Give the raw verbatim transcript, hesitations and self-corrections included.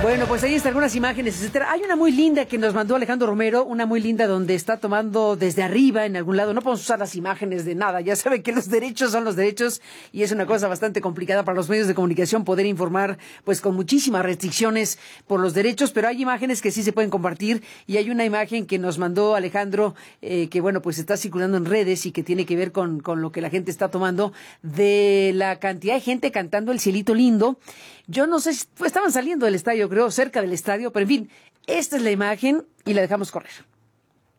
Bueno, pues ahí están algunas imágenes, etcétera. Hay una muy linda que nos mandó Alejandro Romero, una muy linda donde está tomando desde arriba en algún lado. No podemos usar las imágenes de nada. Ya saben que los derechos son los derechos y es una cosa bastante complicada para los medios de comunicación poder informar, pues con muchísimas restricciones por los derechos, pero hay imágenes que sí se pueden compartir y hay una imagen que nos mandó Alejandro, eh, que bueno, pues está circulando en redes y que tiene que ver con, con lo que la gente está tomando, de la cantidad de gente cantando El Cielito Lindo. Yo no sé si pues, estaban saliendo del estadio, creo, cerca del estadio, pero en fin, esta es la imagen y la dejamos correr.